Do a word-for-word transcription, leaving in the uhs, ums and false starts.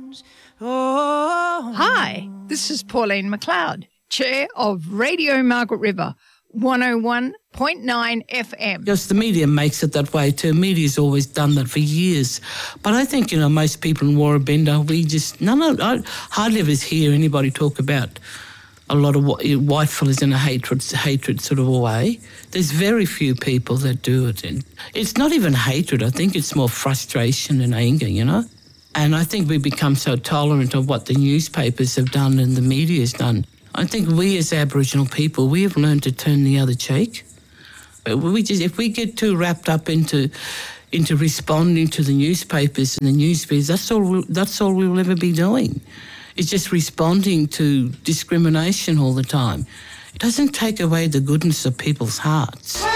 Oh. Hi, this is Pauline McLeod, Chair of Radio Margaret River, one oh one point nine F M. Yes, the media makes it that way too. Media's always done that for years. But I think, you know, most people in Warrabenda, we just, none of, I hardly ever hear anybody talk about a lot of white fellas in a hatred, hatred sort of a way. There's very few people that do it. And it's not even hatred. I think it's more frustration and anger, you know. And I think we've become so tolerant of what the newspapers have done and the media has done. I think we as Aboriginal people, we have learned to turn the other cheek. We just, if we get too wrapped up into into responding to the newspapers and the newsfeeds, that's all. We'll, that's all we'll ever be doing. It's just responding to discrimination all the time. It doesn't take away the goodness of people's hearts.